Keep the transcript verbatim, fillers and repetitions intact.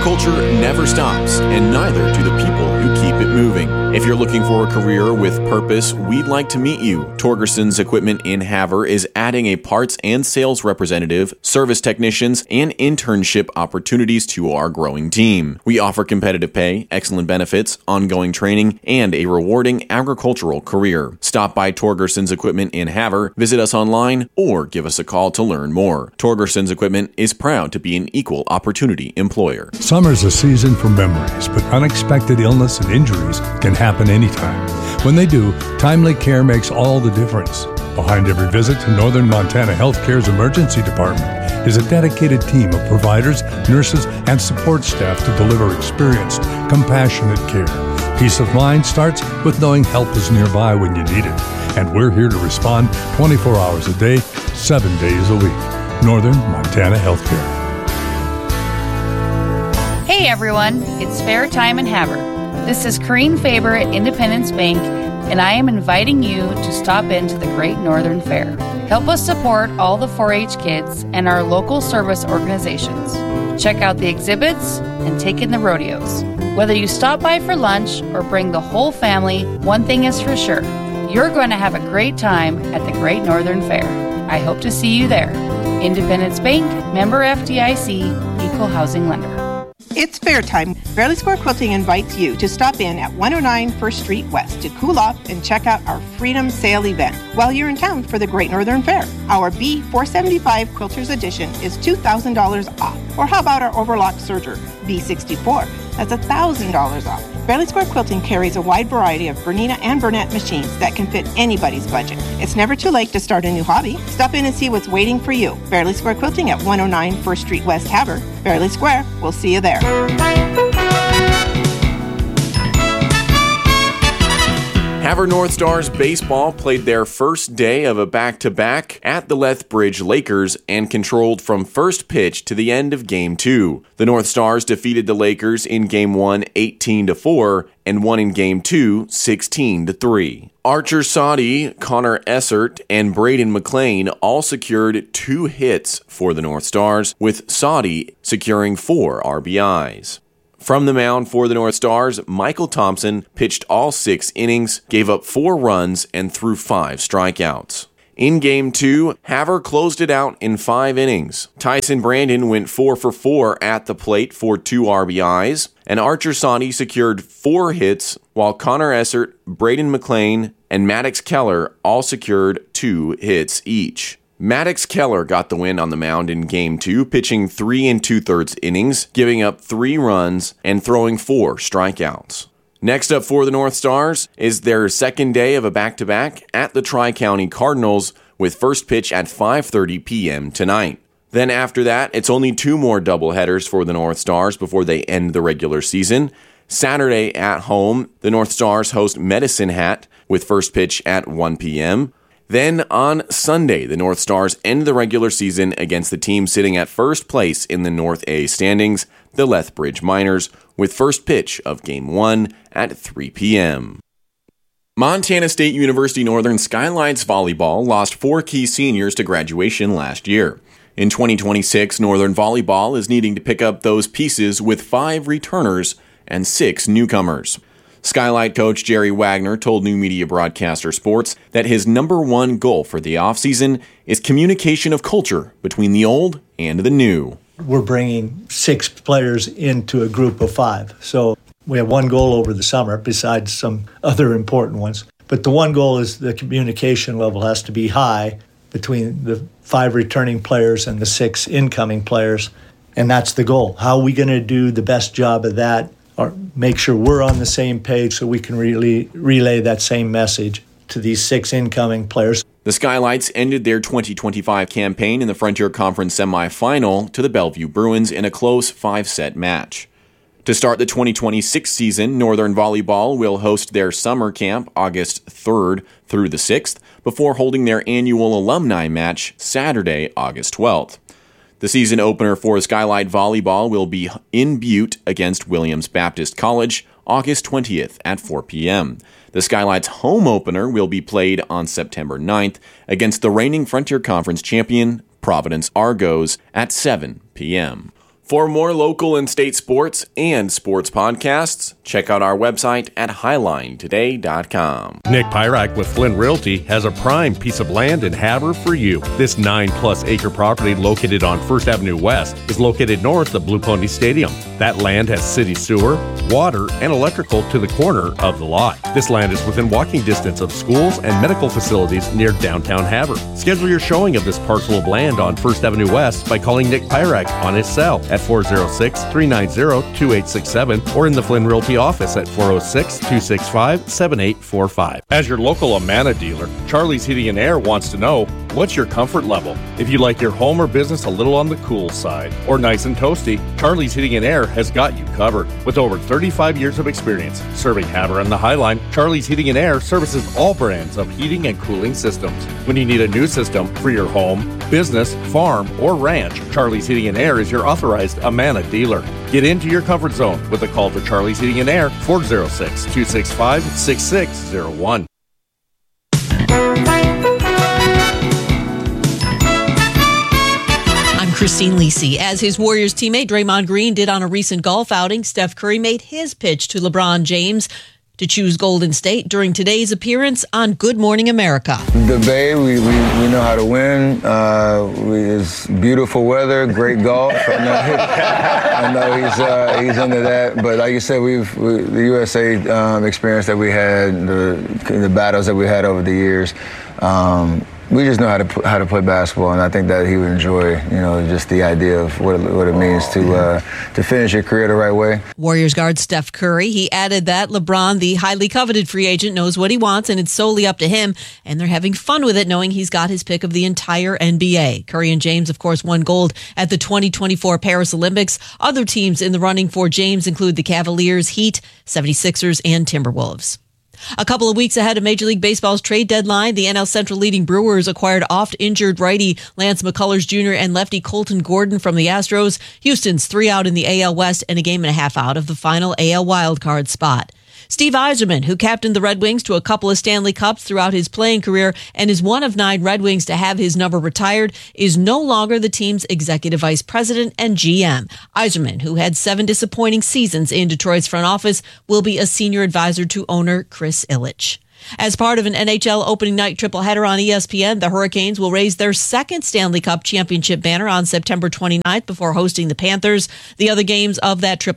Agriculture never stops, and neither do the people who keep it moving. If you're looking for a career with purpose, we'd like to meet you. Torgerson's Equipment in Havre is adding a parts and sales representative, service technicians, and internship opportunities to our growing team. We offer competitive pay, excellent benefits, ongoing training, and a rewarding agricultural career. Stop by Torgerson's Equipment in Havre, visit us online, or give us a call to learn more. Torgerson's Equipment is proud to be an equal opportunity employer. Summer's a season for memories, but unexpected illness and injuries can happen anytime. When they do, timely care makes all the difference. Behind every visit to Northern Montana Healthcare's emergency department is a dedicated team of providers, nurses, and support staff to deliver experienced, compassionate care. Peace of mind starts with knowing help is nearby when you need it. And we're here to respond twenty-four hours a day, seven days a week. Northern Montana Healthcare. Hey everyone, it's Fair Time in Havre. This is Corrine Faber at Independence Bank, and I am inviting you to stop into the Great Northern Fair. Help us support all the four H kids and our local service organizations. Check out the exhibits and take in the rodeos. Whether you stop by for lunch or bring the whole family, one thing is for sure. You're going to have a great time at the Great Northern Fair. I hope to see you there. Independence Bank, member F D I C, equal housing lender. It's fair time. Fairly Square Quilting invites you to stop in at one oh nine First Street West to cool off and check out our Freedom Sale event while you're in town for the Great Northern Fair. Our B four seventy-five Quilters Edition is two thousand dollars off. Or how about our Overlock Serger B sixty-four? That's one thousand dollars off. Fairly Square Quilting carries a wide variety of Bernina and Burnett machines that can fit anybody's budget. It's never too late to start a new hobby. Stop in and see what's waiting for you. Fairly Square Quilting at one oh nine First Street West, Havre. Fairly Square. We'll see you there. Havre North Stars baseball played their first day of a back-to-back at the Lethbridge Lakers and controlled from first pitch to the end of Game two. The North Stars defeated the Lakers in Game one eighteen to four and won in Game two sixteen to three. Archer Soddy, Connor Essert, and Braden McLean all secured two hits for the North Stars, with Soddy securing four R B Is. From the mound for the North Stars, Michael Thompson pitched all six innings, gave up four runs, and threw five strikeouts. In Game two, Havre closed it out in five innings. Tyson Brandon went four for four at the plate for two R B Is, and Archer Soddy secured four hits, while Connor Essert, Braden McLean, and Maddox Keller all secured two hits each. Maddox Keller got the win on the mound in Game two, pitching three and two-thirds innings, giving up three runs, and throwing four strikeouts. Next up for the North Stars is their second day of a back-to-back at the Tri-County Cardinals, with first pitch at five thirty p.m. tonight. Then after that, it's only two more doubleheaders for the North Stars before they end the regular season. Saturday at home, the North Stars host Medicine Hat with first pitch at one p.m. Then on Sunday, the North Stars end the regular season against the team sitting at first place in the North A standings, the Lethbridge Miners, with first pitch of Game one at three p.m. Montana State University Northern Skylights Volleyball lost four key seniors to graduation last year. In twenty twenty-six, Northern Volleyball is needing to pick up those pieces with five returners and six newcomers. Skylight coach Jerry Wagner told New Media Broadcaster Sports that his number one goal for the offseason is communication of culture between the old and the new. We're bringing six players into a group of five. So we have one goal over the summer besides some other important ones. But the one goal is the communication level has to be high between the five returning players and the six incoming players. And that's the goal. How are we going to do the best job of that? Or make sure we're on the same page so we can really relay that same message to these six incoming players. The Skylights ended their twenty twenty-five campaign in the Frontier Conference semifinal to the Bellevue Bruins in a close five-set match. To start the twenty twenty-six season, Northern Volleyball will host their summer camp August third through the sixth before holding their annual alumni match Saturday, August twelfth. The season opener for Skylight Volleyball will be in Butte against Williams Baptist College, August twentieth at four p.m. The Skylight's home opener will be played on September ninth against the reigning Frontier Conference champion, Providence Argos, at seven p.m. For more local and state sports and sports podcasts, check out our website at highline today dot com. Nick Pyrak with Flynn Realty has a prime piece of land in Havre for you. This nine-plus acre property located on First Avenue West is located north of Blue Pony Stadium. That land has city sewer, water, and electrical to the corner of the lot. This land is within walking distance of schools and medical facilities near downtown Havre. Schedule your showing of this parcel of land on First Avenue West by calling Nick Pyrak on his cell at four oh six, three nine zero, two eight six seven or in the Flynn Realty office at four oh six, two six five, seven eight four five. As your local Amana dealer, Charlie's Heating and Air wants to know, what's your comfort level? If you like your home or business a little on the cool side or nice and toasty, Charlie's Heating and Air has got you covered. With over thirty-five years of experience serving Havre and the Highline, Charlie's Heating and Air services all brands of heating and cooling systems. When you need a new system for your home, business, farm, or ranch, Charlie's Heating and Air is your authorized Amana dealer. Get into your comfort zone with a call to Charlie's Heating and Air, four oh six, two six five, six six oh one. I'm Christine Lisi. As his Warriors teammate Draymond Green did on a recent golf outing, Steph Curry made his pitch to LeBron James to choose Golden State during today's appearance on Good Morning America. The Bay, we, we, we know how to win. Uh, we, it's beautiful weather, great golf. I know, I know he's uh, he's into that. But like you said, we've we, the U S A um, experience that we had, the the battles that we had over the years. Um, We just know how to how to play basketball, and I think that he would enjoy, you know, just the idea of what it, what it means to uh, to finish your career the right way. Warriors guard Steph Curry, he added that LeBron, the highly coveted free agent, knows what he wants, and it's solely up to him, and they're having fun with it, knowing he's got his pick of the entire N B A. Curry and James, of course, won gold at the twenty twenty-four Paris Olympics. Other teams in the running for James include the Cavaliers, Heat, seventy-sixers, and Timberwolves. A couple of weeks ahead of Major League Baseball's trade deadline, the N L Central leading Brewers acquired oft-injured righty Lance McCullers Junior and lefty Colton Gordon from the Astros. Houston's three out in the A L West and a game and a half out of the final A L wildcard spot. Steve Yzerman, who captained the Red Wings to a couple of Stanley Cups throughout his playing career and is one of nine Red Wings to have his number retired, is no longer the team's executive vice president and G M. Yzerman, who had seven disappointing seasons in Detroit's front office, will be a senior advisor to owner Chris Ilitch. As part of an N H L opening night tripleheader on E S P N, the Hurricanes will raise their second Stanley Cup championship banner on September twenty-ninth before hosting the Panthers. The other games of that triple